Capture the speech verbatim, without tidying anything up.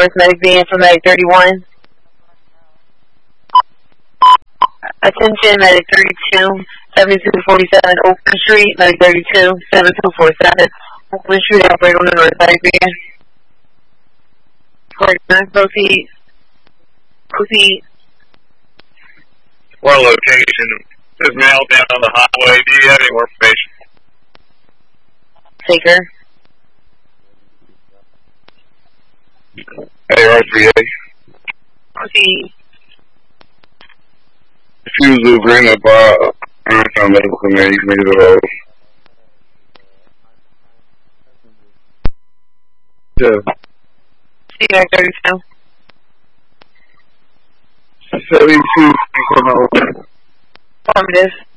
reverse medic van for medic thirty-one. Attention, medic thirty-two, seventy-two forty-seven Oakland Street, medic thirty-two, seventy-two forty-seven Oakland Street, operator on the reverse medic van. Proceed. Proceed. One location is now down on the highway. Do you have any more information? Taker. A R three A. Proceed. Refuse to bring up uh, Armstrong Medical Command. You can make it a roll. Yeah. C X thirty-two. seventy-two. Affirmative.